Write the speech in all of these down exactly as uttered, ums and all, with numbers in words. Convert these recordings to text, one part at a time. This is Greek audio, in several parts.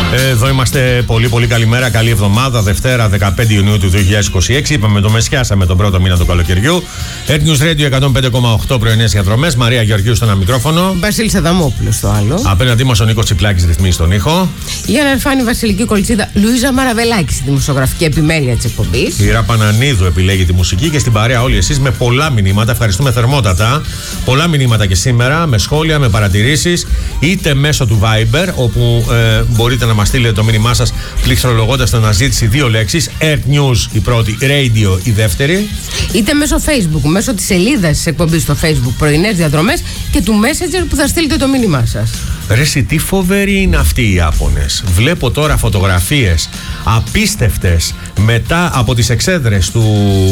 Εδώ είμαστε. Πολύ πολύ καλημέρα, καλή εβδομάδα. Δευτέρα δεκαπέντε Ιουνίου του δύο χιλιάδες είκοσι έξι. Είπαμε το μεσιάσαμε τον πρώτο μήνα του καλοκαιριού. Air News Radio εκατόν πέντε κόμμα οκτώ πρωινές διαδρομές. Μαρία Γεωργίου στο ένα μικρόφωνο. Βασίλης Αδαμόπουλος στο άλλο. Απέναντί μας ο Νίκος Τσιπλάκης ρυθμίζει στον ήχο. Για να ερφάνει η Βασιλική Κολτσίδα. Λουίζα Μαραβελάκη στη δημοσιογραφική επιμέλεια της εκπομπής. Η Ρα Πανανίδου επιλέγει τη μουσική και στην παρέα όλοι εσείς με πολλά μηνύματα. Ευχαριστούμε θερμότατα. Πολλά μηνύματα και σήμερα με σχόλια, με παρατηρήσεις, είτε μέσω του Viber, όπου ε, μπορείτε να μας στείλετε το μήνυμά σας πληκτρολογώντας την αναζήτηση δύο λέξεις. Air News η πρώτη, Radio η δεύτερη. Είτε μέσω Facebook, μέσω της σελίδας της εκπομπής στο Facebook πρωινές διαδρομές και του Messenger που θα στείλετε το μήνυμά σας. Ρε συ, τι φοβεροί είναι αυτοί οι Ιάπωνες. Βλέπω τώρα φωτογραφίες απίστευτες μετά από τις εξέδρες του,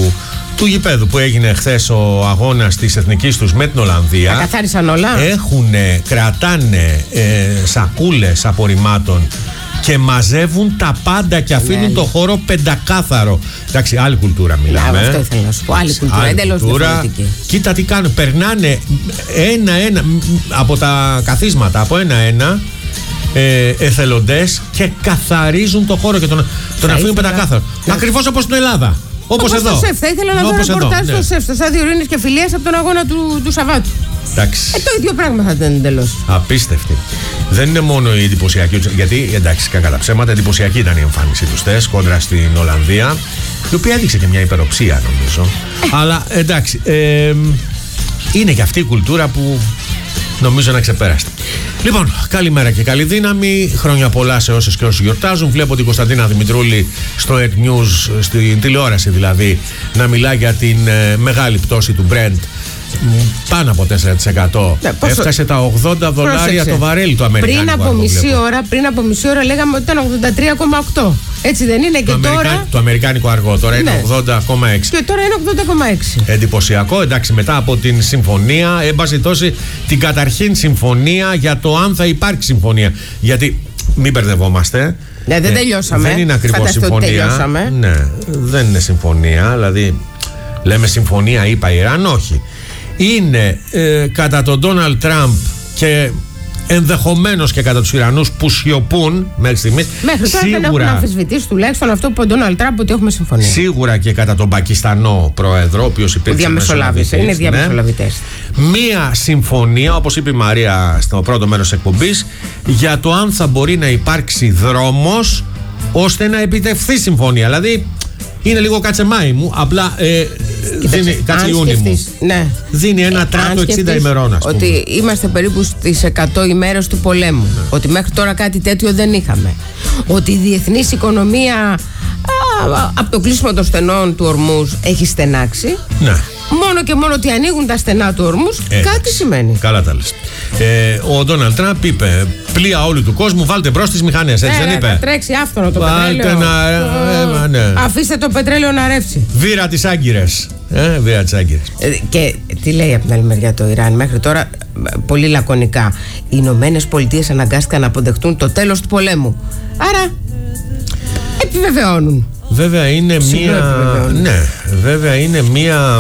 του γηπέδου που έγινε χθες ο αγώνας της εθνικής τους με την Ολλανδία. Τα καθάρισαν όλα. Έχουνε, κρατάνε ε, σακούλες απορριμμάτων και μαζεύουν τα πάντα και αφήνουν ναι, το χώρο πεντακάθαρο. Εντάξει, άλλη κουλτούρα μιλάμε. Ναι, αυτό ήθελα να σου πω. Άλλη κουλτούρα, εντελώς διαφορετική. Κοίτα τι κάνουν. Περνάνε ένα-ένα από τα καθίσματα, από ένα-ένα ε, εθελοντές και καθαρίζουν το χώρο και τον, τον αφήνουν πεντακάθαρο. Ακριβώς όπως στην Ελλάδα. Όπως, όπως εδώ. Στο ΣΕΦ. Θα ήθελα να δω ρεπορτάζ στο ΣΕΦ, στο Στάδιο Ειρήνης και Φιλίας από τον αγώνα του, του Σαββάτου. Εντάξει. Ε, το ίδιο πράγμα θα ήταν εντελώς. Απίστευτη. Δεν είναι μόνο η εντυπωσιακή, γιατί εντάξει, κακά τα ψέματα, εντυπωσιακή ήταν η εμφάνιση του χθες κόντρα στην Ολλανδία, η οποία έδειξε και μια υπεροψία νομίζω. Ε. Αλλά εντάξει, ε, είναι και αυτή η κουλτούρα που νομίζω να ξεπέραστε. Λοιπόν, καλημέρα και καλή δύναμη. Χρόνια πολλά σε όσες και όσους γιορτάζουν. Βλέπω την Κωνσταντίνα Δημητρούλη στο Air News, στην τηλεόραση δηλαδή, να μιλά για την ε, μεγάλη πτώση του Brent. Πάνω από τέσσερα τοις εκατό. Ναι, έφτασε τα ογδόντα δολάρια το βαρέλι του αμερικάνικου. Πριν από, μισή ώρα, πριν από μισή ώρα λέγαμε ότι ήταν ογδόντα τρία κόμμα οκτώ. Έτσι δεν είναι? Και το τώρα. Αμερικα... Το αμερικάνικο αργό τώρα ναι, είναι ογδόντα κόμμα έξι. Και τώρα είναι ογδόντα κόμμα έξι. Εντυπωσιακό, εντάξει, μετά από την συμφωνία, εν πάση περιπτώσει, την καταρχήν συμφωνία για το αν θα υπάρξει συμφωνία. Γιατί μην μπερδευόμαστε. Ναι, δεν τελειώσαμε. Δεν είναι ακριβώς συμφωνία. Ναι, δεν είναι συμφωνία. Δηλαδή, λέμε συμφωνία, είπα Ιράν, όχι. Είναι ε, κατά τον Ντόναλντ Τραμπ και ενδεχομένως και κατά τους Ιρανούς που σιωπούν μέχρι στιγμής. Μέχρι τώρα δεν έχουν αμφισβητήσει τουλάχιστον αυτό που είπε ο Ντόναλντ Τραμπ, ότι έχουμε συμφωνία. Σίγουρα και κατά τον Πακιστανό πρόεδρο, ο οποίος υπήρξε διαμεσολαβητής. Είναι διαμεσολαβητές. Ναι. Μία συμφωνία, όπως είπε η Μαρία στο πρώτο μέρος της εκπομπής, για το αν θα μπορεί να υπάρξει δρόμος ώστε να επιτευχθεί συμφωνία. Δηλαδή είναι λίγο κατσεμάι μου, απλά ε, δίνει, κάτσε Ιούνι μου. Ναι. Δίνει ένα ε, τράτο εξήντα ημερών, ας πούμε. Ότι είμαστε περίπου στις εκατό ημέρες του πολέμου. Ναι. Ότι μέχρι τώρα κάτι τέτοιο δεν είχαμε. Ότι η διεθνής οικονομία α, από το κλείσιμο των στενών του Ορμούζ έχει στενάξει. Ναι. Μόνο και μόνο ότι ανοίγουν τα στενά του Ορμούζ, ε, κάτι σημαίνει. Καλά τα λες. Ε, ο Ντόναλντ Τραμπ είπε: πλοία όλου του κόσμου, βάλτε μπρος τις μηχανές. Έτσι ε, δεν είπε? Θα τρέξει άφθονο το βάλτε πετρέλαιο. Να, ε, ε, ναι. Αφήστε το πετρέλαιο να ρεύσει. Βήρα τις Άγκυρες. Ε, βήρα τις Άγκυρες. Ε, και τι λέει από την άλλη μεριά το Ιράν? Μέχρι τώρα, πολύ λακωνικά, οι Ηνωμένες Πολιτείες αναγκάστηκαν να αποδεχτούν το τέλος του πολέμου. Άρα, επιβεβαιώνουν. Βέβαια είναι μία. Ναι, βέβαια είναι μία.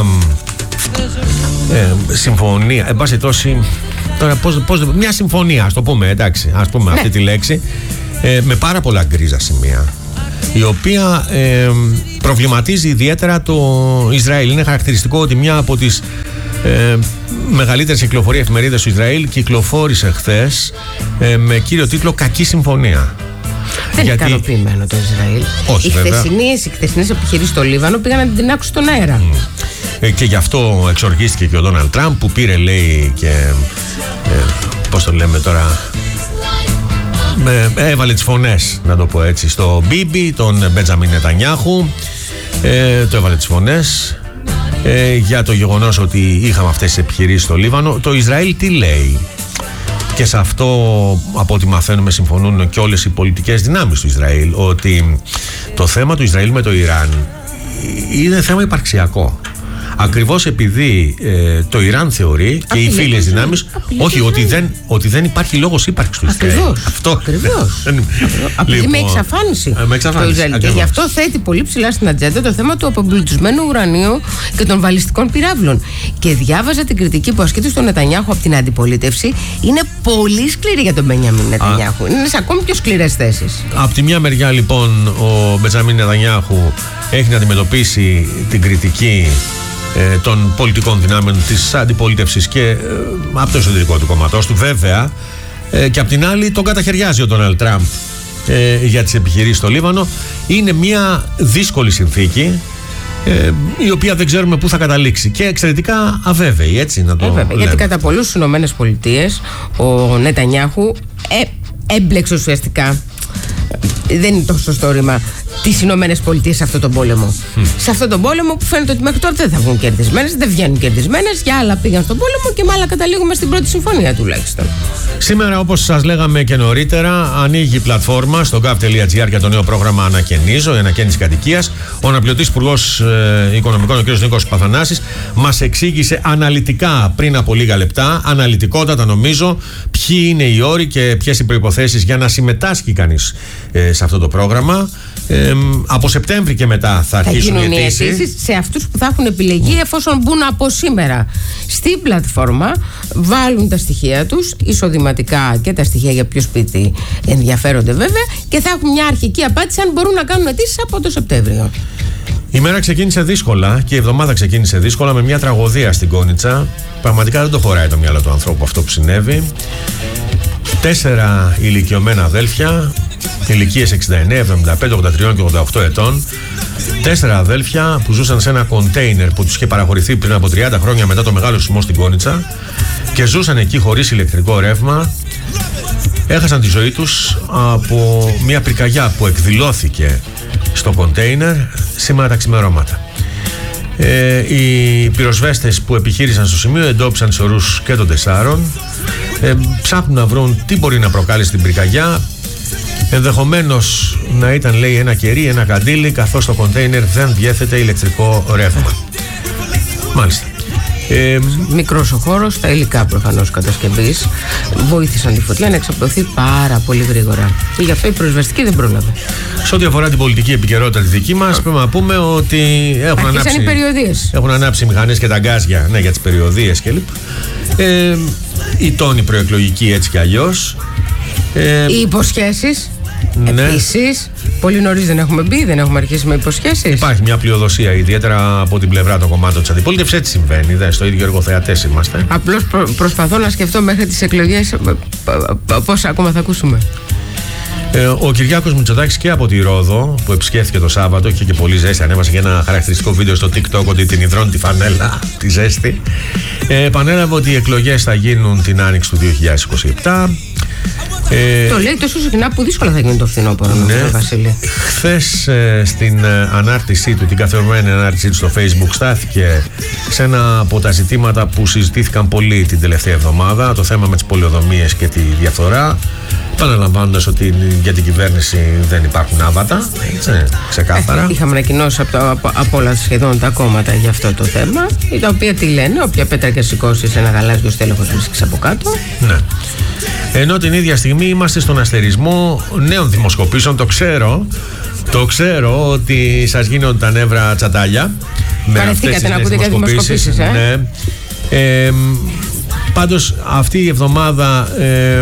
Ε, συμφωνία, εν πάση τόση. Τώρα, πώς, πώς, μια συμφωνία, ας το πούμε, εντάξει, ας πούμε ναι, αυτή τη λέξη, ε, με πάρα πολλά γκρίζα σημεία, η οποία ε, προβληματίζει ιδιαίτερα το Ισραήλ. Είναι χαρακτηριστικό ότι μια από τις ε, μεγαλύτερες κυκλοφορία εφημερίδες του Ισραήλ κυκλοφόρησε χθες ε, με κύριο τίτλο «Κακή συμφωνία». Δεν είναι ικανοποιημένο το Ισραήλ. Όχι, οι χθεσινές, οι χθεσινές επιχειρήσεις στο Λίβανο πήγαν να την άκουσουν στον αέρα. Mm. Ε, και γι' αυτό εξοργίστηκε και ο Ντόναλντ Τραμπ, που πήρε, λέει, και ε, πώς το λέμε τώρα, ε, έβαλε τις φωνές, να το πω έτσι, στο Μπίμπι, τον Μπεντζαμίν Νετανιάχου, ε, το έβαλε τις φωνές ε, για το γεγονός ότι είχαμε αυτές τις επιχειρήσεις στο Λίβανο. Το Ισραήλ τι λέει? Και σε αυτό, από ό,τι μαθαίνουμε, συμφωνούν και όλες οι πολιτικές δυνάμεις του Ισραήλ, ότι το θέμα του Ισραήλ με το Ιράν είναι θέμα υπαρξιακό. Ακριβώς επειδή ε, το Ιράν θεωρεί και οι φίλες δυνάμεις όχι, ότι δεν, ότι δεν υπάρχει λόγος ύπαρξης του Ισραήλ. Αυτό. Ακριβώς. Επειδή Λοιπόν, με εξαφάνιση. με εξαφάνιση. Το και γι' αυτό θέτει πολύ ψηλά στην ατζέντα το θέμα του απεμπλουτισμένου ουρανίου και των βαλιστικών πυράβλων. Και διάβαζα την κριτική που ασκείται στον Νετανιάχου από την αντιπολίτευση. Είναι πολύ σκληρή για τον Μπενιαμίν Νετανιάχου. Είναι σε ακόμη πιο σκληρές θέσεις. Από τη μια μεριά, λοιπόν, ο Μπενιαμίν Νετανιάχου έχει να αντιμετωπίσει την κριτική ε, των πολιτικών δυνάμεων της αντιπολίτευσης και ε, από το εσωτερικό του κόμματός του, βέβαια. Ε, και απ' την άλλη, τον καταχαιριάζει ο Ντόναλντ Τραμπ ε, για τις επιχειρήσεις στο Λίβανο. Είναι μια δύσκολη συνθήκη, ε, η οποία δεν ξέρουμε πού θα καταλήξει και εξαιρετικά αβέβαιη, έτσι να το ε, βέβαια, γιατί κατά πολλούς στις Ηνωμένες Πολιτείες ο Νετανιάχου ε, έμπλεξε ουσιαστικά, δεν είναι το σωστό ρήμα, τις Ηνωμένες Πολιτείες σε αυτόν τον πόλεμο. Mm. Σε αυτόν τον πόλεμο που φαίνεται ότι μέχρι τώρα δεν θα βγουν κερδισμένες, δεν βγαίνουν κερδισμένες, για άλλα πήγαν στον πόλεμο και με άλλα καταλήγουμε στην πρώτη συμφωνία τουλάχιστον. Σήμερα, όπως σας λέγαμε και νωρίτερα, ανοίγει η πλατφόρμα στο gov.gr για το νέο πρόγραμμα Ανακαινίζω, η ανακαίνιση κατοικίας. Ο αναπληρωτής υπουργός ε, Οικονομικών, ο κ. Νίκος Παθανάσης, μας εξήγησε αναλυτικά πριν από λίγα λεπτά, αναλυτικότατα νομίζω, ποιοι είναι οι όροι και ποιες οι προϋποθέσεις για να συμμετάσχει κανείς ε, σε αυτό το πρόγραμμα. Ε, από Σεπτέμβρη και μετά θα, θα αρχίσουν οι αιτήσεις σε αυτούς που θα έχουν επιλεγεί, εφόσον μπουν από σήμερα στην πλατφόρμα, βάλουν τα στοιχεία τους, εισοδηματικά και τα στοιχεία για ποιο σπίτι ενδιαφέρονται βέβαια, και θα έχουν μια αρχική απάντηση αν μπορούν να κάνουν αιτήσεις από το Σεπτέμβριο. Η μέρα ξεκίνησε δύσκολα και η εβδομάδα ξεκίνησε δύσκολα με μια τραγωδία στην Κόνιτσα. Πραγματικά δεν το χωράει το μυαλό του ανθρώπου αυτό που συνέβη. Τέσσερα ηλικιωμένα αδέλφια, ηλικίες εξήντα εννέα, εβδομήντα πέντε, ογδόντα τρία και ογδόντα οκτώ ετών. Τέσσερα αδέλφια που ζούσαν σε ένα κοντέινερ που τους είχε παραχωρηθεί πριν από τριάντα χρόνια μετά το μεγάλο σεισμό στην Κόνιτσα και ζούσαν εκεί χωρίς ηλεκτρικό ρεύμα. Έχασαν τη ζωή τους από μια πυρκαγιά που εκδηλώθηκε στο κοντέινερ σήμερα τα ξημερώματα. Ε, οι πυροσβέστες που επιχείρησαν στο σημείο εντόπισαν τους ορούς και των τεσσάρων. Ε, ψάχνουν να βρουν τι μπορεί να προκάλεσε την πυρκαγιά. Ενδεχομένως να ήταν, λέει, ένα κερί, ένα καντήλι, καθώς στο κοντέινερ δεν διέθετε ηλεκτρικό ρεύμα. Μάλιστα. Ε, Μικρός ο χώρος, τα υλικά προφανώς κατασκευής βοήθησαν τη φωτιά να εξαπλωθεί πάρα πολύ γρήγορα. Και γι' αυτό η πυροσβεστική δεν πρόλαβε. Σε ό,τι αφορά την πολιτική επικαιρότητα τη δική μας, πρέπει να πούμε ότι έχουν ανάψει, έχουν ανάψει μηχανές και τα γκάζια, ναι, για τις περιοδίες κλπ. Ε, η τόνη προεκλογική έτσι κι αλλιώς. Ε, οι υποσχέσεις. Ναι. Επίσης, πολύ νωρίς δεν έχουμε μπει, δεν έχουμε αρχίσει με υποσχέσεις. Υπάρχει μια πλειοδοσία, ιδιαίτερα από την πλευρά των κομμάτων της αντιπολίτευσης. Έτσι συμβαίνει, δεν, στο ίδιο εργοθεατές είμαστε. Απλώς προ, προσπαθώ να σκεφτώ μέχρι τις εκλογές πόσα ακόμα θα ακούσουμε. Ε, ο Κυριάκος Μητσοτάκης και από τη Ρόδο που επισκέφθηκε το Σάββατο, είχε και πολύ ζέστη, ανέβασε και ένα χαρακτηριστικό βίντεο στο TikTok ότι την υδρώνει τη φανέλα, τη ζέστη. Ε, επανέλαβε ότι οι εκλογές θα γίνουν την άνοιξη του δύο χιλιάδες είκοσι επτά. Ε, το λέει τόσο συχνά που δύσκολα θα γίνει το φθινόπωρο, ναι, Βασίλη. Χθες ε, στην ε, ανάρτησή του, την καθιερωμένη ανάρτησή του στο Facebook, στάθηκε σε ένα από τα ζητήματα που συζητήθηκαν πολύ την τελευταία εβδομάδα, το θέμα με τις πολεοδομίες και τη διαφθορά, επαναλαμβάνοντας ότι για την κυβέρνηση δεν υπάρχουν άβατα, έτσι, ξεκάθαρα. Ε, είχαμε ανακοινώσει από, από, από όλα σχεδόν τα κόμματα για αυτό το θέμα, τα οποία τι λένε, όποια πέτρα και σηκώσει ένα γαλάζιο στέλεχος βρίσκεις από κάτω. Ναι. Ενώ την ίδια στιγμή είμαστε στον αστερισμό νέων δημοσκοπήσεων. Το ξέρω, το ξέρω ότι σας γίνονται τα νεύρα τσατάλια με αυτές τις νέες δημοσκοπήσεις. Ε? Ναι. Ε, πάντως αυτή η εβδομάδα ε,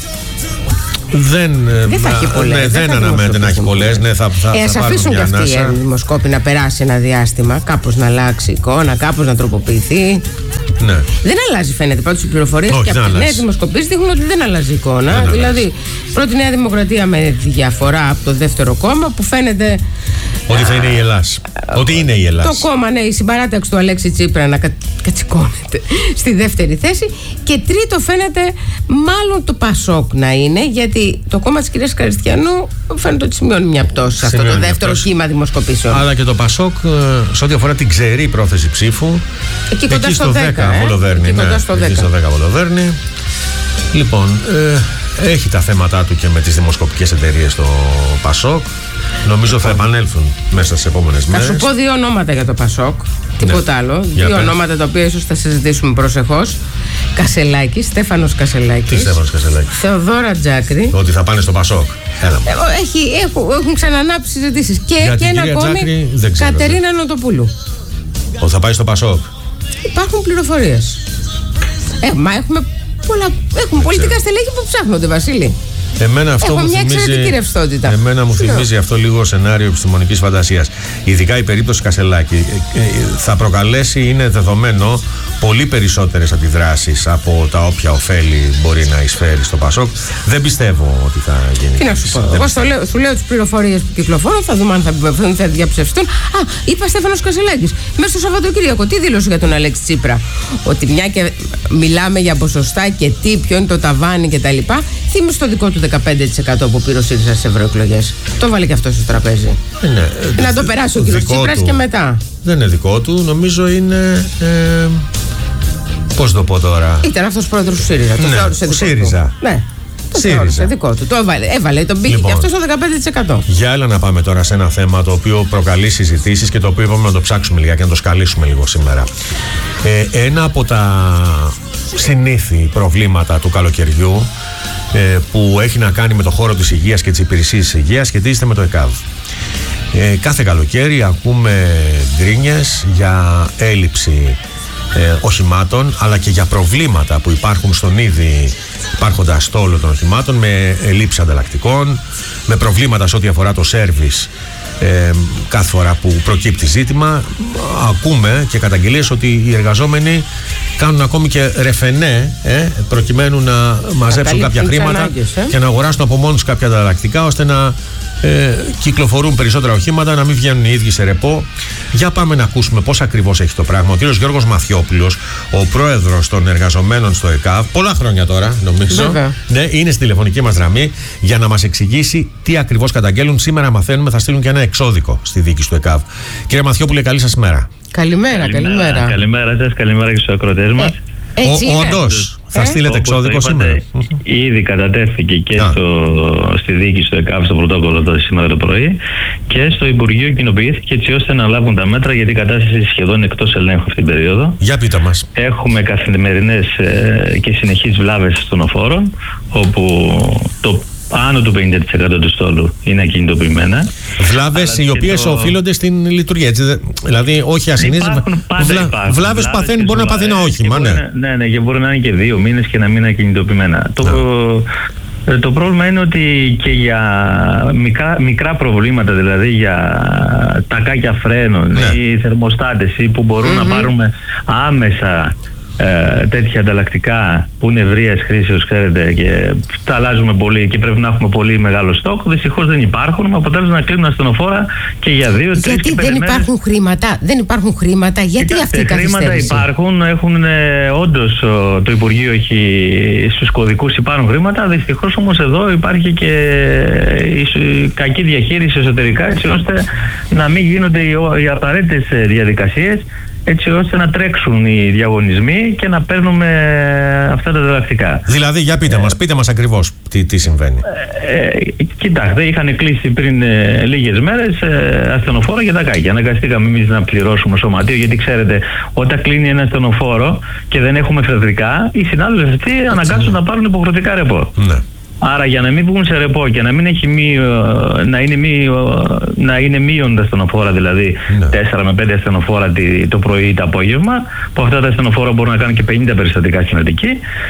δεν, δεν θα έχει πολλές. Ναι, δεν, δεν αναμένεται να έχει πολλές. Ναι, θα, θα, ε, ας θα αφήσουν και αυτοί οι δημοσκόποι να περάσει ένα διάστημα, κάπως να αλλάξει η εικόνα, κάπως να τροποποιηθεί. Ναι. Δεν αλλάζει, φαίνεται. Πρώτα οι πληροφορίες και από τις νέες δημοσκοπήσεις δείχνουν ότι δεν αλλάζει η εικόνα. Δεν δηλαδή, αλλάζει. Πρώτη Νέα Δημοκρατία με διαφορά από το δεύτερο κόμμα που φαίνεται. Ότι θα είναι η Ελλάς. Ότι είναι η Ελλάς. Το κόμμα, ναι, η συμπαράταξη του Αλέξη Τσίπρα να κα, κατσικώνεται στη δεύτερη θέση. Και τρίτο φαίνεται μάλλον το Πασόκ να είναι, γιατί το κόμμα της κυρίας Καριστιανού φαίνεται ότι σημειώνει μια πτώση σε αυτό το δεύτερο κύμα δημοσκοπήσεων. Αλλά και το Πασόκ, σε ό,τι αφορά την ξερή πρόθεση ψήφου, εκεί κοντά στο δέκα. Βολοβέρνη. Εκεί κοντά στο δέκα. Βολοβέρνη. Λοιπόν, ε, έχει τα θέματα του και με τις δημοσκοπικές εταιρείες στο Πασόκ. Νομίζω θα επανέλθουν μέσα στις επόμενες μέρες. Θα σου πω δύο ονόματα για το Πασόκ. Τίποτα ναι. άλλο. Για δύο πες. ονόματα τα οποία ίσως θα συζητήσουμε προσεχώς. Κασελάκης, Στέφανος Κασελάκης. Τι Στέφανος Κασελάκης? Θεοδόρα Τζάκρη. Ότι θα πάνε στο Πασόκ. Έλα. Έχει, έχουν, έχουν ξανανάψει συζητήσεις. Και, Για και ένα ακόμη, Τζάκρη, Κατερίνα Νοτοπούλου. Ότι θα πάει στο Πασόκ. Υπάρχουν πληροφορίες. Ε, μα έχουμε πολλά, έχουν πολιτικά στελέχη που ψάχνονται, Βασίλη. Εμένα αυτό Έχω μου μια θυμίζει, εξαιρετική ρευστότητα. Εμένα μου θυμίζει αυτό λίγο σενάριο επιστημονικής φαντασίας. Ειδικά η περίπτωση Κασελάκη θα προκαλέσει, είναι δεδομένο, πολύ περισσότερες αντιδράσεις από τα όποια ωφέλη μπορεί να εισφέρει στο Πασόκ. Δεν πιστεύω ότι θα γίνει. Τι να σου πω. Εγώ στο λέω, σου λέω τις πληροφορίες που κυκλοφορούν, θα δούμε αν θα, θα διαψευστούν. Α, είπα Στέφανος Κασελάκης. Μέσα στο Σαββατοκύριακο, τι δήλωσε για τον Αλέξη Τσίπρα? Ότι μια και μιλάμε για ποσοστά και τι, ποιο είναι το ταβάνι κτλ. Θύμισε το δικό του δεκαπέντε τοις εκατό που πήρε ο ΣΥΡΙΖΑ στις ευρωεκλογές. Το βάλε και αυτό στο τραπέζι. Ναι, να το περάσει ο κύριος Τσίπρας και μετά. Δεν είναι δικό του, νομίζω είναι. Ε, πώς το πω τώρα. Ήταν αυτός πρόεδρος του ΣΥΡΙΖΑ. Το ναι, θεώρησε δικό ΣΥΡΙΖΑ. του. Ναι. Το θεώρησε δικό του. Το έβαλε, έβαλε τον πήγε λοιπόν, και αυτό στο δεκαπέντε τοις εκατό. Για έλα να πάμε τώρα σε ένα θέμα το οποίο προκαλεί συζητήσεις και το οποίο είπαμε να το ψάξουμε λίγα και να το σκαλίσουμε λίγο σήμερα. Ε, ένα από τα συνήθη προβλήματα του καλοκαιριού ε, που έχει να κάνει με το χώρο της υγείας και της υπηρεσίας της υγείας σχετίζεται με το ΕΚΑΒ. Ε, κάθε καλοκαίρι ακούμε γκρίνιες για έλλειψη ε, οχημάτων, αλλά και για προβλήματα που υπάρχουν στον ήδη υπάρχοντα στόλο των οχημάτων, με ελλείψη ανταλλακτικών, με προβλήματα σε ό,τι αφορά το σέρβις. Ε, κάθε φορά που προκύπτει ζήτημα ακούμε και καταγγελίες ότι οι εργαζόμενοι κάνουν ακόμη και ρεφενέ ε, προκειμένου να μαζέψουν κάποια χρήματα ανάγκες, ε. και να αγοράσουν από μόνους κάποια ανταλλακτικά ώστε να ε, κυκλοφορούν περισσότερα οχήματα, να μην βγαίνουν οι ίδιοι σε ρεπό. Για πάμε να ακούσουμε πώς ακριβώς έχει το πράγμα. Ο κύριος Γιώργος Μαθιόπουλος, ο πρόεδρος των εργαζομένων στο ΕΚΑΒ, πολλά χρόνια τώρα νομίζω, ναι, είναι στη τηλεφωνική μας γραμμή για να μας εξηγήσει τι ακριβώς καταγγέλουν. Σήμερα μαθαίνουμε, θα στείλουν και ένα εξώδικο στη διοίκηση του ΕΚΑΒ. Κύριε Μαθιόπουλε, καλή σας μέρα. Καλημέρα, καλημέρα. Καλημέρα σας, καλημέρα και στους ακροατές μας. Όντως, θα στείλετε ε? εξώδικο σήμερα? Ήδη κατατέθηκε και στο, στη διοίκηση του ΕΚΑΒ στο πρωτόκολλο το σήμερα το πρωί και στο Υπουργείο κοινοποιήθηκε έτσι ώστε να λάβουν τα μέτρα, γιατί η κατάσταση είναι σχεδόν εκτός ελέγχου αυτήν την περίοδο. Για πείτε μας. Έχουμε καθημερινές ε, και συνεχείς βλάβες των οφόρων, όπου το άνω του πενήντα τοις εκατό του στόλου είναι ακινητοποιημένα. Βλάβες οι οποίες το... οφείλονται στην λειτουργία, έτσι. Δηλαδή, όχι ασυνήθεις. Βλα... Βλάβες που παθαίνει, μπορεί να πάθει ένα όχημα. Ναι. ναι, ναι, και μπορεί να είναι και δύο μήνες και να μην είναι ακινητοποιημένα. Το... Το πρόβλημα είναι ότι και για μικρά, μικρά προβλήματα, δηλαδή για τακάκια φρένων, ναι, ή θερμοστάτες ή που μπορούν mm-hmm. να πάρουμε άμεσα Ε, τέτοια ανταλλακτικά που είναι ευρείας χρήσεως, ξέρετε, και τα αλλάζουμε πολύ και πρέπει να έχουμε πολύ μεγάλο στόκ. Δυστυχώς δεν υπάρχουν, με αποτέλεσμα να κλείνουν ασθενοφόρα και για δύο, τρεις γιατί και δεν υπάρχουν χρήματα, δεν υπάρχουν χρήματα, γιατί Κοιτάξτε, αυτή η καθυστέρηση? Χρήματα υπάρχουν, έχουν ε, όντως ο, το Υπουργείο έχει, στους κωδικούς υπάρχουν χρήματα, δυστυχώς όμως εδώ υπάρχει και η, η κακή διαχείριση εσωτερικά, έτσι ώστε να μην γίνονται οι, οι απαραίτητες διαδικασίες, έτσι ώστε να τρέξουν οι διαγωνισμοί και να παίρνουμε αυτά τα ανταλλακτικά. Δηλαδή, για πείτε ε, μας, πείτε μας ακριβώς τι, τι συμβαίνει. Ε, ε, κοιτάξτε, είχαν κλείσει πριν ε, λίγες μέρες ε, ασθενοφόρο για τακάκια. Αναγκαστήκαμε εμείς να πληρώσουμε σωματείο, γιατί ξέρετε, όταν κλείνει ένα ασθενοφόρο και δεν έχουμε εξωτερικά, οι συνάδελφοι αυτοί αναγκάζονται να πάρουν υποχρεωτικά ρεπό. Ναι. Άρα, για να μην βγουν σε ρεπό και να μην έχει μείο, να είναι, μείο, να είναι μείοντα ασθενοφόρα, δηλαδή ναι. τέσσερα με πέντε ασθενοφόρα το πρωί ή το απόγευμα, που αυτά τα ασθενοφόρα μπορούν να κάνουν και πενήντα περιστατικά στην Αττική,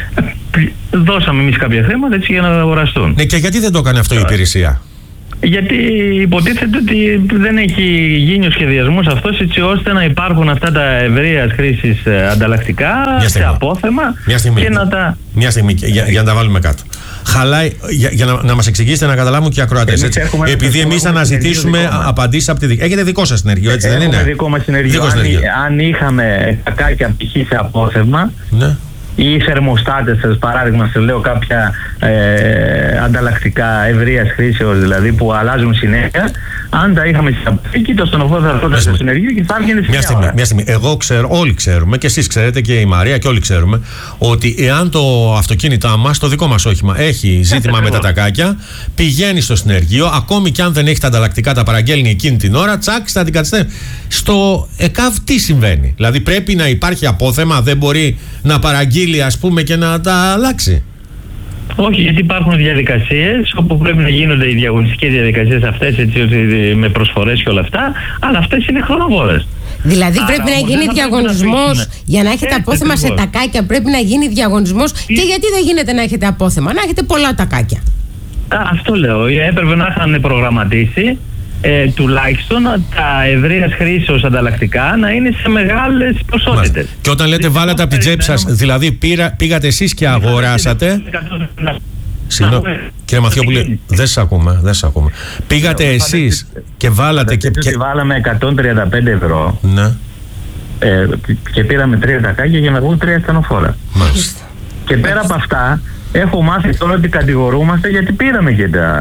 δώσαμε εμείς κάποια χρήματα έτσι για να αγοραστούν. Ναι, και γιατί δεν το έκανε αυτό η υπηρεσία? Γιατί υποτίθεται ότι δεν έχει γίνει ο σχεδιασμός αυτός έτσι ώστε να υπάρχουν αυτά τα ευρείας χρήσης ανταλλακτικά σε απόθεμα. Μια στιγμή, και να τα... Μια στιγμή για, για να τα βάλουμε κάτω. Χαλάει, για, για να, να μας εξηγήσετε, να καταλάβουν και οι ακροατές. Έτσι. Επειδή εμείς θα αναζητήσουμε απαντήσεις από τη δική. Έχετε δικό σας συνεργείο, έτσι δεν είναι? Έχουμε δικό μας συνεργείο. Αν, αν είχαμε κακάκια π.χ. σε απόθεμα, ναι, ή θερμοστάτες, σας παράδειγμα, σε λέω κάποια ε, ανταλλακτικά ευρείας χρήσεως, δηλαδή που αλλάζουν συνέχεια, αν τα είχαμε στην αποθήκη, το στενοφόρο θα έρχονταν στο συνεργείο και θα έβγαινε σε μια στιγμή, ώρα. Μια στιγμή. Εγώ ξέρω, όλοι ξέρουμε, και εσείς ξέρετε και η Μαρία και όλοι ξέρουμε, ότι εάν το αυτοκίνητά μας, το δικό μας όχημα, έχει ζήτημα με τα τακάκια, πηγαίνει στο συνεργείο, ακόμη και αν δεν έχει τα ανταλλακτικά, τα παραγγέλνει εκείνη την ώρα, τσακ, στα αντικαταστρέφει. Στο ΕΚΑΒ τι συμβαίνει? Δηλαδή πρέπει να υπάρχει απόθεμα, δεν μπορεί να παραγγείλει, ας πούμε, και να τα αλλάξει? Όχι, γιατί υπάρχουν διαδικασίες όπου πρέπει να γίνονται οι διαγωνιστικές διαδικασίες αυτές, έτσι, με προσφορές και όλα αυτά, αλλά αυτές είναι χρονοβόρες. Δηλαδή άρα, πρέπει να γίνει διαγωνισμός να για να έχετε έτσι, απόθεμα ακριβώς. Σε τακάκια πρέπει να γίνει διαγωνισμός. Και γιατί δεν γίνεται να έχετε απόθεμα, να έχετε πολλά τακάκια? Α, αυτό λέω, έπρεπε να είχαν προγραμματίσει Ε, τουλάχιστον τα ευρείας χρήσεως ανταλλακτικά να είναι σε μεγάλες ποσότητες. Και όταν λέτε βάλατε από την τσέπη σας, δηλαδή πήρα, πήγατε εσείς και αγοράσατε. Συγγνώμη, κύριε Μαθιόπουλε, δεν σας ακούμε, δεν σας ακούμε. Πήγατε εσείς και βάλατε και... και... Βάλαμε εκατόν τριάντα πέντε ευρώ, ναι. ε, και πήραμε τρία τακάκια για να βγουν τρία στενοφόρα. Μάλιστα. Και πέρα από αυτά έχω μάθει τώρα ότι κατηγορούμαστε γιατί πήραμε και τα...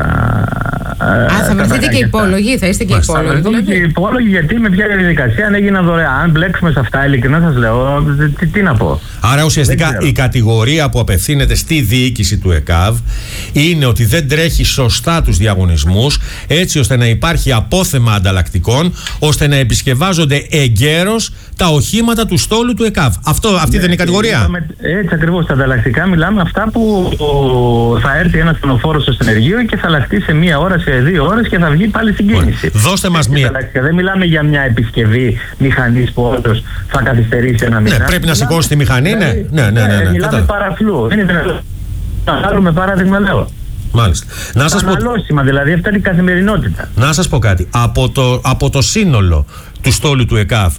Α, θα βρεθείτε και υπόλογοι, θα είστε και υπόλογοι. Θα βρεθούμε και υπόλογοι, γιατί με ποια διαδικασία αν έγιναν δωρεάν. Αν μπλέξουμε σε αυτά, ειλικρινά σας λέω, τι, τι να πω. Άρα ουσιαστικά η κατηγορία που απευθύνεται στη διοίκηση του ΕΚΑΒ είναι ότι δεν τρέχει σωστά τους διαγωνισμούς, έτσι ώστε να υπάρχει απόθεμα ανταλλακτικών, ώστε να επισκευάζονται εγκαίρως τα οχήματα του στόλου του ΕΚΑΒ. Αυτό, αυτή ναι, δεν είναι η κατηγορία? Είπαμε, έτσι ακριβώς, τα ανταλλακτικά μιλάμε αυτά που ο, θα έρθει ένας στενοφόρος στο συνεργείο και θα αλλάχτεί σε μία ώρα, σε δύο ώρες και θα βγει πάλι στην κίνηση. Δώστε μας μία. Δεν μιλάμε για μια επισκευή μηχανής που όντως θα καθυστερήσει ένα μήνα. Ναι, πρέπει να σηκώσει τη μηχανή, ναι. Ναι, ναι, ναι, ναι, μιλάμε παραφλού. Δεν είναι δυνατόν. Να πάρουμε παράδειγμα, λέω. Μάλιστα. Να σας πω... δηλαδή αυτά είναι η καθημερινότητα. Να σας πω κάτι. Από το, από το σύνολο του στόλου του ΕΚΑΒ,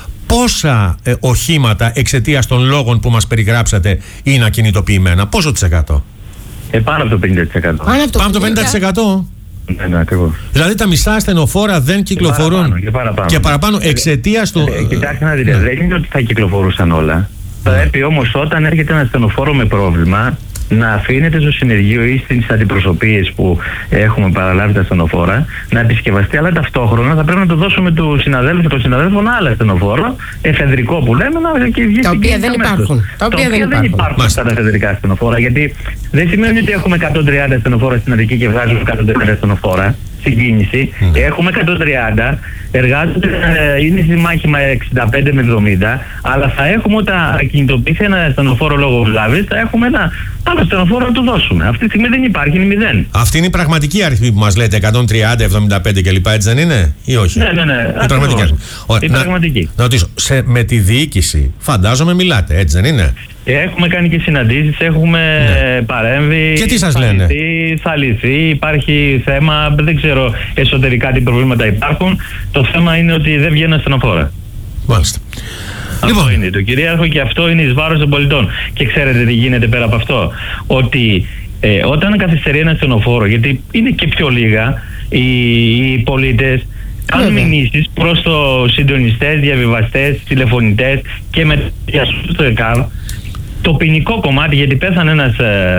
πόσα ε, οχήματα εξαιτίας των λόγων που μας περιγράψατε είναι ακινητοποιημένα? Πόσο της εκατό? Ε, πάνω από το πενήντα τοις εκατό. Πάνω από το πενήντα τοις εκατό. Ναι, ναι, ακριβώς. Δηλαδή τα μισά ασθενοφόρα δεν κυκλοφορούν. Και παραπάνω, και παραπάνω. Και παραπάνω εξαιτίας του... Ε, κοιτάξτε να δείτε, ναι. Δεν είναι ότι θα κυκλοφορούσαν όλα. Πρέπει ναι. όμως όταν έρχεται ένα ασθενοφόρο με πρόβλημα να αφήνεται στο συνεργείο ή στις αντιπροσωπείες που έχουμε παραλάβει τα ασθενοφόρα να επισκευαστεί, αλλά ταυτόχρονα θα πρέπει να το δώσουμε του συναδέλφου, το συναδέλφου ένα άλλο ασθενοφόρο, εφεδρικό που λέμε, να, και βγει τα οποία δεν υπάρχουν. Τα οποία δεν υπάρχουν αυτά τα εφεδρικά ασθενοφόρα, γιατί δεν σημαίνει ότι έχουμε εκατόν τριάντα ασθενοφόρα στην Αττική και βγάζουμε εκατόν τριάντα ασθενοφόρα στην κίνηση. Mm. Έχουμε εκατόν τριάντα, εργάζονται, είναι στη μάχη με εξήντα πέντε με εβδομήντα, αλλά θα έχουμε όταν ακινητοποιήσει ένα ασθενοφόρο λόγω βλάβης, θα έχουμε ένα άλλο ασθενοφόρο να του δώσουμε. Αυτή τη στιγμή δεν υπάρχει, είναι μηδέν. Αυτή είναι η πραγματική αριθμή που μας λέτε, εκατόν τριάντα, εβδομήντα πέντε κλπ. Έτσι δεν είναι, ή όχι? Ναι, ναι, ναι. Η πραγματική αριθμή. Η πραγματική. Να, να ρωτήσω, σε, με τη διοίκηση φαντάζομαι μιλάτε, έτσι δεν είναι? Έχουμε κάνει και συναντήσεις, έχουμε ναι. παρέμβει. Και τι σας θα λένε? Λυθεί, θα λυθεί, υπάρχει θέμα, δεν ξέρω εσωτερικά τι προβλήματα υπάρχουν. Το θέμα είναι ότι δεν βγαίνουν ασθενοφόρα. Μάλιστα. Αυτό λοιπόν. είναι το κυρίαρχο και αυτό είναι εις βάρος των πολιτών. Και ξέρετε τι γίνεται πέρα από αυτό? Ότι ε, όταν καθυστερεί ένα ασθενοφόρο, γιατί είναι και πιο λίγα, οι, οι πολίτες κάνουν μηνύσεις προς το συντονιστές, διαβιβαστές, τηλεφωνητές και με το ΕΚΑΒ. Το ποινικό κομμάτι, γιατί πέθανε ένας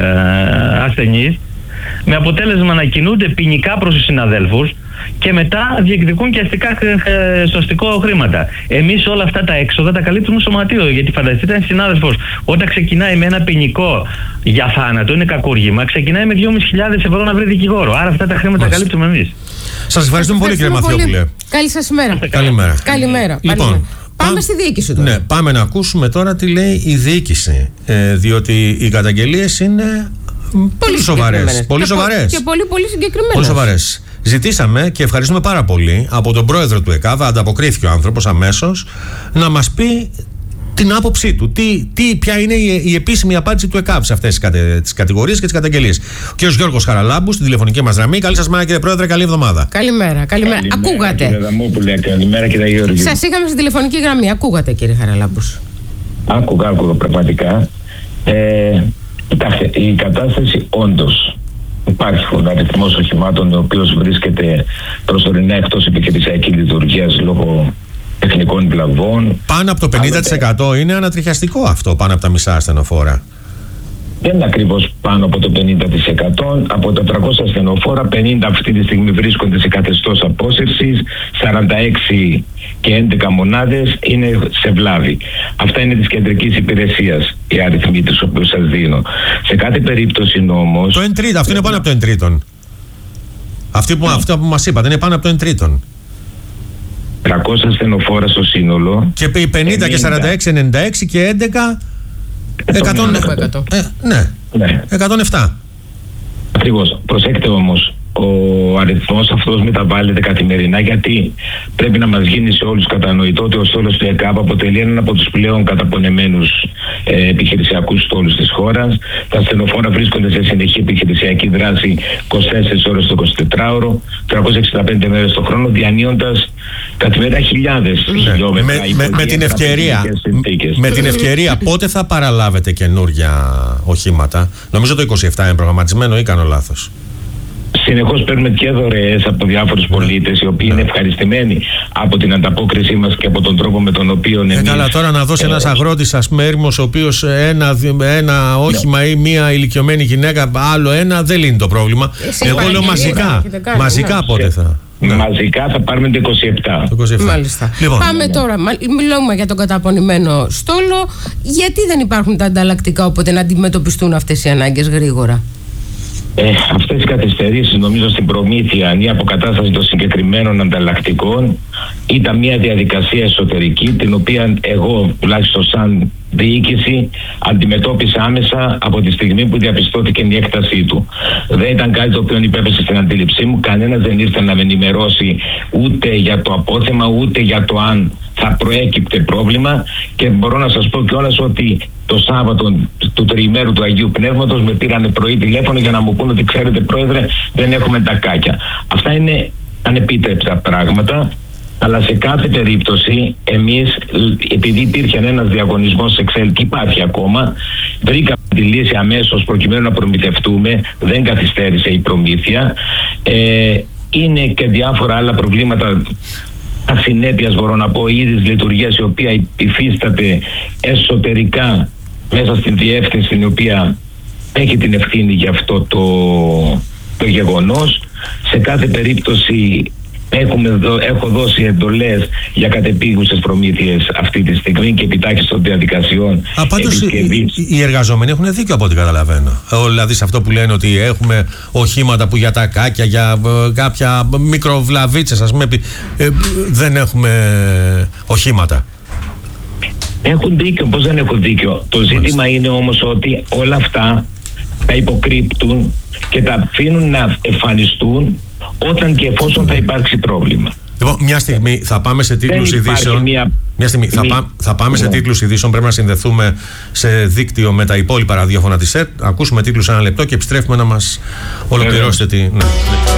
ε, ασθενής, με αποτέλεσμα να κινούνται ποινικά προς τους συναδέλφους και μετά διεκδικούν και αστικά ε, σωστικό χρήματα. Εμείς όλα αυτά τα έξοδα τα καλύπτουμε στο σωματείο, γιατί φανταστείτε ένας συνάδελφος όταν ξεκινάει με ένα ποινικό για θάνατο, είναι κακούργημα, ξεκινάει με δυόμισι χιλιάδες ευρώ να βρει δικηγόρο. Άρα αυτά τα χρήματα τα καλύπτουμε εμείς. Σας ευχαριστούμε πολύ, κύριε Μαθιόπουλε. Καλή σας ημέρα. Καλημέρα. Καλημέρα. Λοιπόν, πάμε στη διοίκηση τώρα. Ναι, πάμε να ακούσουμε τώρα τι λέει η διοίκηση. Ε, διότι οι καταγγελίες είναι πολύ σοβαρές. Πολύ σοβαρές. Και πολύ, πολύ συγκεκριμένες. Πολύ σοβαρές. Ζητήσαμε και ευχαριστούμε πάρα πολύ από τον πρόεδρο του ΕΚΑΒ, ανταποκρίθηκε ο άνθρωπος αμέσως, να μας πει την άποψή του. Τι, τι, ποια είναι η, η επίσημη απάντηση του ΕΚΑΒ σε αυτές τις, κατε, τις κατηγορίες και τις καταγγελίες. Ο κ. Γιώργος Χαραλάμπους, στην τηλεφωνική μας γραμμή. Καλή σας μέρα, κύριε Πρόεδρε, καλή εβδομάδα. Καλημέρα, καλημέρα. Καλημέρα, ακούγατε. Κύριε Δαμόπουλε, καλημέρα, κύριε Γιώργη. Σας είχαμε στην τηλεφωνική γραμμή. Ακούγατε, κύριε Χαραλάμπους? Άκουγα, άκουγα πραγματικά. Ε, κοιτάξτε, η κατάσταση όντως υπάρχει ο αριθμός οχημάτων ο οποίος βρίσκεται προσωρινά εκτός επιχειρησιακής λειτουργίας λόγω τεχνικών βλαβών. Πάνω από το πενήντα τοις εκατό Άλλοτε, είναι ανατριχιαστικό αυτό, πάνω από τα μισά ασθενοφόρα. δεν είναι ακριβώς πάνω από το πενήντα τοις εκατό. Από τα τριακόσια ασθενοφόρα, πενήντα αυτή τη στιγμή βρίσκονται σε καθεστώς απόσυρσης, σαράντα έξι και έντεκα μονάδες είναι σε βλάβη. Αυτά είναι της κεντρικής υπηρεσίας, οι αριθμοί τους οποίους σας δίνω. Σε κάθε περίπτωση όμως... Το εν τρίτον, αυτό είναι πάνω από το εν τρίτον. Αυτή που, αυτό που μας είπατε είναι πάνω από το εν τρίτον. τριακόσια ασθενοφόρα στο σύνολο. Και οι πενήντα και σαράντα έξι, ενενήντα έξι και έντεκα... εκατό, ε, ναι, Ναι. εκατόν επτά. Ακριβώς. Προσέξτε όμως, ο αριθμός αυτός μεταβάλλεται καθημερινά, γιατί πρέπει να μας γίνει σε όλους κατανοητό ότι ο στόλος του ΕΚΑΒ αποτελεί έναν από τους πλέον καταπονεμένους ε, επιχειρησιακούς στόλους της χώρας. Τα ασθενοφόρα βρίσκονται σε συνεχή επιχειρησιακή δράση είκοσι τέσσερις ώρες το εικοσιτετράωρο, τριακόσιες εξήντα πέντε μέρες το χρόνο, διανύοντας καθημερινά χιλιάδες χιλιόμετρα. Με, με, με την ευκαιρία, με την ευκαιρία πότε θα παραλάβετε καινούργια οχήματα? Νομίζω το είκοσι επτά είναι προγραμματισμένο ή κάνω λάθος? Συνεχώς παίρνουμε και δωρεές από διάφορους πολίτες, οι οποίοι είναι ευχαριστημένοι από την ανταπόκρισή μας και από τον τρόπο με τον οποίο εμείς... Ε, καλά, τώρα να δώσει ένας αγρότης, ας πούμε, έρημος, ο οποίος ένα, ένα όχημα ναι. ή μία ηλικιωμένη γυναίκα, άλλο ένα, δεν λύνει το πρόβλημα. Εσύ Εγώ λέω μαζικά. Κάνει, μαζικά ναι. πότε θα... Ναι. Μαζικά θα πάρουμε το είκοσι επτά. Το είκοσι επτά. Μάλιστα. Λοιπόν. Πάμε τώρα. Μιλούμε για τον καταπονημένο στόλο. Γιατί δεν υπάρχουν τα ανταλλακτικά, οπότε να αντιμετωπιστούν αυτές οι ανάγκες γρήγορα? Ε, αυτές οι καθυστερήσεις, νομίζω, στην προμήθεια ή αποκατάσταση των συγκεκριμένων ανταλλακτικών ήταν μια διαδικασία εσωτερική, την οποία εγώ τουλάχιστον σαν διοίκηση αντιμετώπισα άμεσα από τη στιγμή που διαπιστώθηκε η έκτασή του. Δεν ήταν κάτι το οποίο υπέπεσε στην αντίληψή μου. Κανένας δεν ήρθε να με ενημερώσει ούτε για το απόθεμα, ούτε για το αν θα προέκυπτε πρόβλημα, και μπορώ να σας πω κιόλας ότι το Σάββατο του τριημέρου του Αγίου Πνεύματος με πήρανε πρωί τηλέφωνο για να μου πούνε ότι ξέρετε, πρόεδρε, δεν έχουμε τακάκια. Αυτά είναι ανεπίτρεπτα πράγματα, αλλά σε κάθε περίπτωση εμείς, επειδή υπήρχε ένας διαγωνισμός Excel και υπάρχει ακόμα, βρήκαμε τη λύση αμέσως προκειμένου να προμηθευτούμε, δεν καθυστέρησε η προμήθεια. Ε, είναι και διάφορα άλλα προβλήματα ασυνέπειας, μπορώ να πω, είδης λειτουργίας, η οποία υφίσταται εσωτερικά μέσα στην διεύθυνση, η οποία έχει την ευθύνη για αυτό το, το γεγονός. Σε κάθε περίπτωση έχουμε δω, έχω δώσει εντολές για κατεπίγουσες προμήθειες αυτή τη στιγμή και επιτάχυνση των διαδικασιών. Πάντως οι, οι εργαζόμενοι έχουν δίκιο από ό,τι καταλαβαίνω. Δηλαδή σε αυτό που λένε ότι έχουμε οχήματα που για τα κάκια, για ε, κάποια μικροβλαβίτσες, ας πούμε, ε, δεν έχουμε οχήματα. Έχουν δίκιο, πώς δεν έχουν δίκιο. Το ζήτημα Μάλιστα. είναι όμως ότι όλα αυτά τα υποκρύπτουν και τα αφήνουν να εμφανιστούν όταν και εφόσον θα υπάρξει πρόβλημα. Λοιπόν, μια στιγμή θα πάμε σε τίτλους ειδήσεων. Μια, μια στιγμή θα, πά, θα πάμε σε τίτλους ειδήσεων. Πρέπει να συνδεθούμε σε δίκτυο με τα υπόλοιπα ραδιόφωνα της ΕΡΤ. Ακούσουμε τίτλους ένα λεπτό και επιστρέφουμε να μας ολοκληρώσετε τη... Ναι.